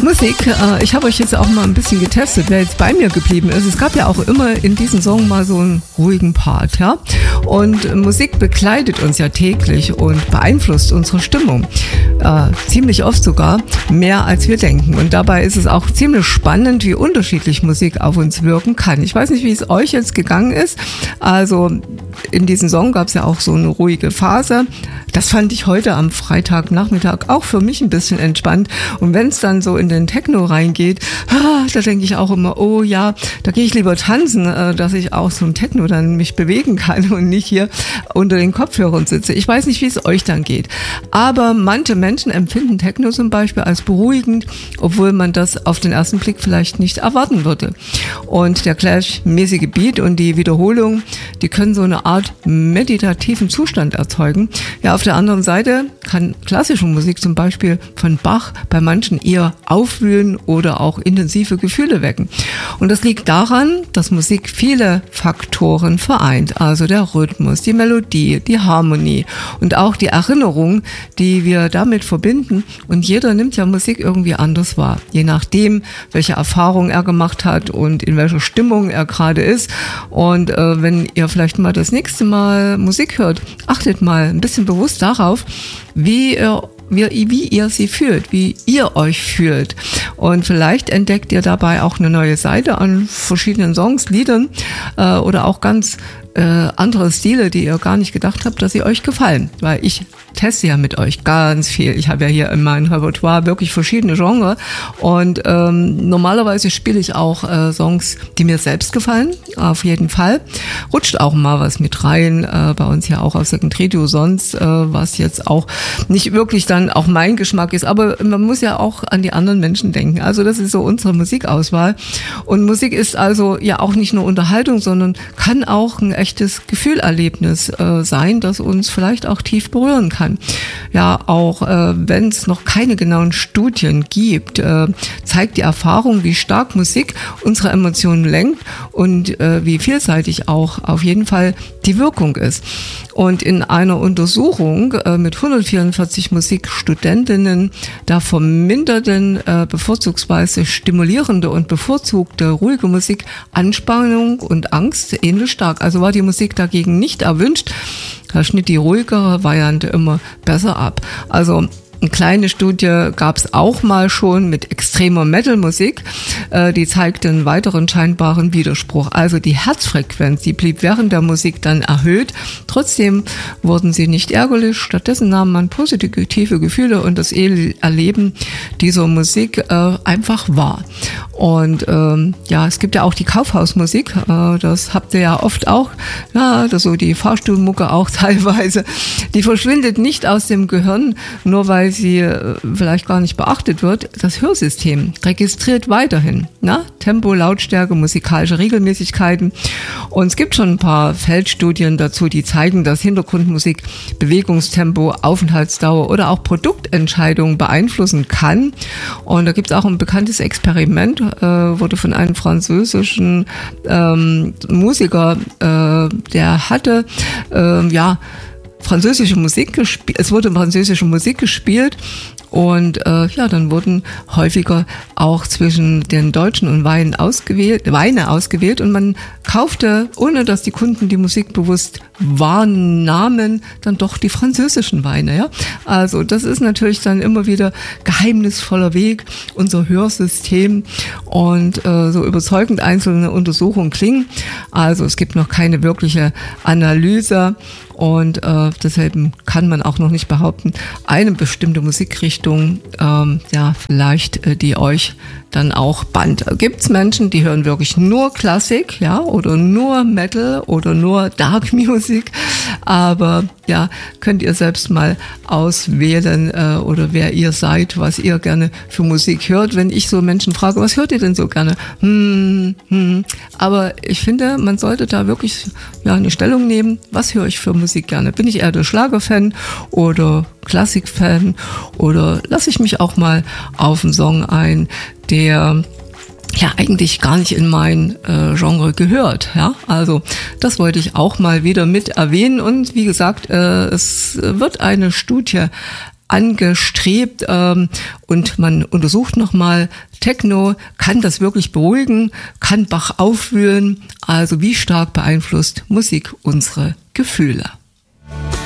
Musik, ich habe euch jetzt auch mal ein bisschen getestet, wer jetzt bei mir geblieben ist. Es gab ja auch immer in diesem Song mal so einen ruhigen Part, ja. Und Musik begleitet uns ja täglich und beeinflusst unsere Stimmung. Ziemlich oft sogar mehr als wir denken. Und dabei ist es auch ziemlich spannend, wie unterschiedlich Musik auf uns wirken kann. Ich weiß nicht, wie es euch jetzt gegangen ist. Also in diesem Song gab es ja auch so eine ruhige Phase. Das fand ich heute am Freitagnachmittag auch für mich ein bisschen entspannt. Und wenn es dann so in den Techno reingeht, da denke ich auch immer, oh ja, da gehe ich lieber tanzen, dass ich auch so im Techno dann mich bewegen kann und nicht hier unter den Kopfhörern sitze. Ich weiß nicht, wie es euch dann geht. Aber manche Menschen empfinden Techno zum Beispiel als beruhigend, obwohl man das auf den ersten Blick vielleicht nicht erwarten würde. Und der gleichmäßige Beat und die Wiederholung, die können so eine Art meditativen Zustand erzeugen. Ja, auf der anderen Seite kann klassische Musik zum Beispiel von Bach bei manchen eher aufwühlen oder auch intensive Gefühle wecken. Und das liegt daran, dass Musik viele Faktoren vereint. Also der Rhythmus, die Melodie, die Harmonie und auch die Erinnerung, die wir damit verbinden. Und jeder nimmt ja Musik irgendwie anders wahr, je nachdem, welche Erfahrung er gemacht hat und in welcher Stimmung er gerade ist. Und wenn ihr vielleicht mal das nächste Mal Musik hört, achtet mal ein bisschen bewusst darauf, wie ihr sie fühlt, wie ihr euch fühlt. Und vielleicht entdeckt ihr dabei auch eine neue Seite an verschiedenen Songs, Liedern oder auch ganz andere Stile, die ihr gar nicht gedacht habt, dass sie euch gefallen. Weil ich teste ja mit euch ganz viel. Ich habe ja hier in meinem Repertoire wirklich verschiedene Genres und normalerweise spiele ich auch Songs, die mir selbst gefallen, auf jeden Fall. Rutscht auch mal was mit rein, bei uns ja auch auf Second Radio sonst, was jetzt auch nicht wirklich dann auch mein Geschmack ist, aber man muss ja auch an die anderen Menschen denken. Also das ist so unsere Musikauswahl und Musik ist also ja auch nicht nur Unterhaltung, sondern kann auch ein echtes Gefühlerlebnis sein, das uns vielleicht auch tief berühren kann. Ja, auch wenn es noch keine genauen Studien gibt, zeigt die Erfahrung, wie stark Musik unsere Emotionen lenkt und wie vielseitig auch auf jeden Fall die Wirkung ist. Und in einer Untersuchung mit 144 Musikstudentinnen, da verminderten bevorzugsweise stimulierende und bevorzugte ruhige Musik Anspannung und Angst ähnlich stark. Also war die Musik dagegen nicht erwünscht. Da schnitt die ruhigere Variante immer besser ab. Also eine kleine Studie gab es auch mal schon mit extremer Metal-Musik, die zeigte einen weiteren scheinbaren Widerspruch. Also die Herzfrequenz, die blieb während der Musik dann erhöht. Trotzdem wurden sie nicht ärgerlich. Stattdessen nahm man positive Gefühle und das Erleben dieser Musik einfach wahr. Und ja, es gibt ja auch die Kaufhausmusik, das habt ihr ja oft auch, ja, das so die Fahrstuhlmucke auch teilweise. Die verschwindet nicht aus dem Gehirn, nur weil sie vielleicht gar nicht beachtet wird. Das Hörsystem registriert weiterhin Tempo, Lautstärke, musikalische Regelmäßigkeiten. Und es gibt schon ein paar Feldstudien dazu, die zeigen, dass Hintergrundmusik Bewegungstempo, Aufenthaltsdauer oder auch Produktentscheidungen beeinflussen kann. Und da gibt es auch ein bekanntes Experiment, wurde von einem französischen Musiker, der hatte französische Musik gespielt. Es wurde französische Musik gespielt und dann wurden häufiger auch zwischen den deutschen und Weine ausgewählt und man kaufte, ohne dass die Kunden die Musik bewusst wahrnahmen, dann doch die französischen Weine. Ja? Also das ist natürlich dann immer wieder geheimnisvoller Weg, unser Hörsystem und so überzeugend einzelne Untersuchungen klingen. Also es gibt noch keine wirkliche Analyse und deshalb kann man auch noch nicht behaupten, eine bestimmte Musikrichtung, vielleicht die euch dann auch bannt. Gibt es Menschen, die hören wirklich nur Klassik, ja, oder nur Metal oder nur Dark Music, aber ja, könnt ihr selbst mal auswählen oder wer ihr seid, was ihr gerne für Musik hört. Wenn ich so Menschen frage, was hört ihr denn so gerne? Aber ich finde, man sollte da wirklich eine Stellung nehmen. Was höre ich für Musik gerne? Bin ich eher der Schlagerfan oder Klassikfan oder lasse ich mich auch mal auf einen Song ein, der ja eigentlich gar nicht in mein Genre gehört. Ja, also das wollte ich auch mal wieder mit erwähnen und wie gesagt, es wird eine Studie angestrebt und man untersucht nochmal, Techno, kann das wirklich beruhigen, kann Bach aufwühlen, also wie stark beeinflusst Musik unsere Gefühle?